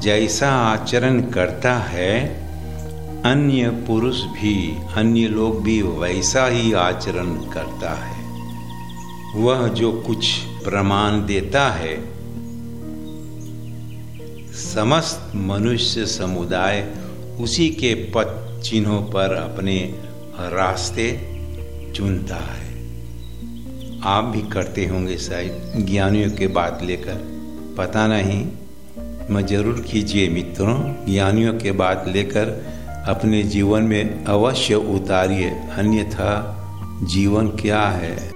जैसा आचरण करता है अन्य पुरुष भी, अन्य लोग भी वैसा ही आचरण करता है। वह जो कुछ प्रमाण देता है समस्त मनुष्य समुदाय उसी के पथ चिन्हों पर अपने रास्ते चुनता है। आप भी करते होंगे शायद ज्ञानियों के बात लेकर, पता नहीं, मैं जरूर कीजिए मित्रों। ज्ञानियों के बात लेकर अपने जीवन में अवश्य उतारिए, अन्यथा जीवन क्या है।